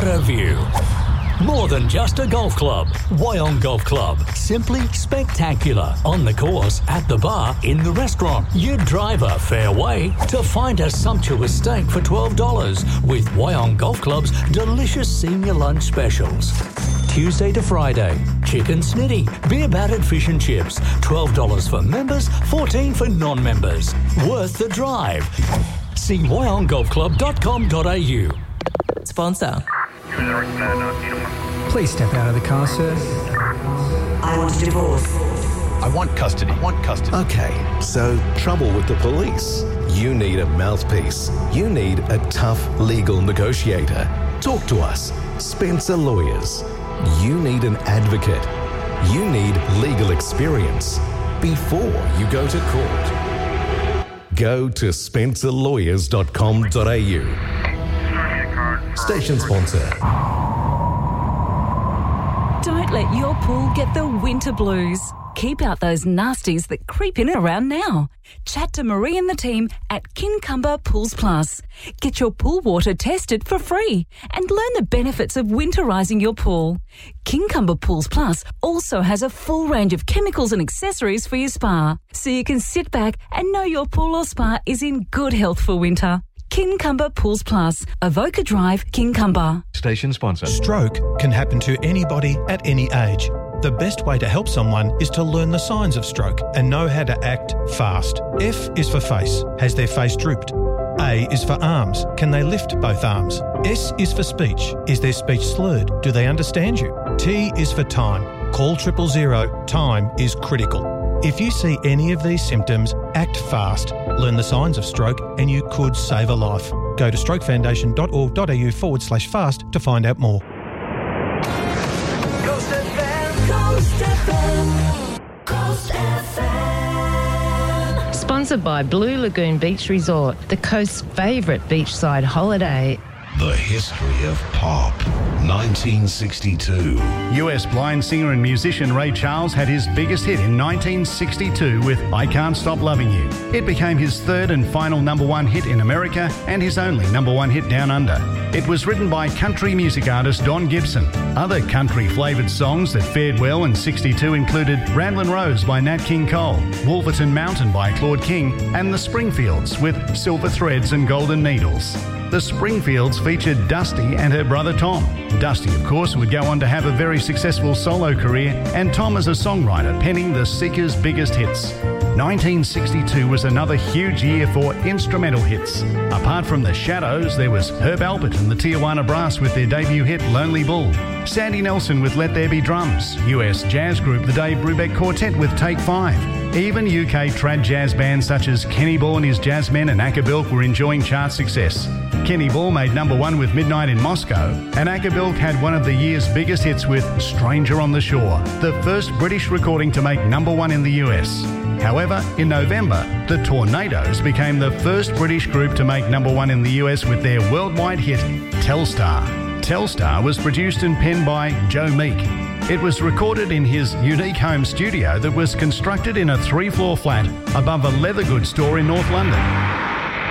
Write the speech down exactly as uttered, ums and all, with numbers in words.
What a view. More than just a golf club. Wyong Golf Club. Simply spectacular. On the course, at the bar, in the restaurant. You drive a fair way to find a sumptuous steak for twelve dollars with Wyong Golf Club's delicious senior lunch specials. Tuesday to Friday. Chicken snitty, beer battered fish and chips. twelve dollars for members, fourteen dollars for non-members. Worth the drive. See wyong golf club dot com dot a u. Sponsor. Please step out of the car, sir. I want a divorce. I want custody. I want custody. Okay, so trouble with the police. You need a mouthpiece. You need a tough legal negotiator. Talk to us. Spencer Lawyers. You need an advocate. You need legal experience before you go to court. Go to spencer lawyers dot com dot a u. Station sponsor. Don't let your pool get the winter blues. Keep out those nasties that creep in around now. Chat to Marie and the team at Kincumber Pools Plus. Get your pool water tested for free and learn the benefits of winterising your pool. Kincumber Pools Plus also has a full range of chemicals and accessories for your spa, so you can sit back and know your pool or spa is in good health for winter. Kincumber Pools Plus, Avoca Drive, Kincumber. Station sponsor. Stroke can happen to anybody at any age. The best way to help someone is to learn the signs of stroke and know how to act fast. F is for face. Has their face drooped? A is for arms. Can they lift both arms? S is for speech. Is their speech slurred? Do they understand you? T is for time. Call triple zero. Time is critical. If you see any of these symptoms, act fast. Learn the signs of stroke and you could save a life. Go to strokefoundation dot org dot a u forward slash fast to find out more. Coast F M. Coast F M. Coast F M. Sponsored by Blue Lagoon Beach Resort, the coast's favourite beachside holiday. The history of pop. nineteen sixty-two. U S blind singer and musician Ray Charles had his biggest hit in nineteen sixty-two with I Can't Stop Loving You. It became his third and final number one hit in America and his only number one hit down under. It was written by country music artist Don Gibson. Other country-flavoured songs that fared well in sixty-two included Ramblin' Rose by Nat King Cole, Wolverton Mountain by Claude King, and The Springfields with Silver Threads and Golden Needles. The Springfields featured Dusty and her brother Tom. Dusty, of course, would go on to have a very successful solo career, and Tom as a songwriter, penning the Seekers' biggest hits. nineteen sixty-two was another huge year for instrumental hits. Apart from the Shadows, there was Herb Albert and the Tijuana Brass with their debut hit Lonely Bull, Sandy Nelson with Let There Be Drums, U S jazz group the Dave Brubeck Quartet with Take Five. Even U K trad jazz bands such as Kenny Ball and his Jazzmen and Acapulco were enjoying chart success. Kenny Ball made number one with Midnight in Moscow, and Acapulco had one of the year's biggest hits with Stranger on the Shore, the first British recording to make number one in the U S. However, in November, the Tornadoes became the first British group to make number one in the U S with their worldwide hit, Telstar. Telstar was produced and penned by Joe Meek. It was recorded in his unique home studio that was constructed in a three-floor flat above a leather goods store in North London.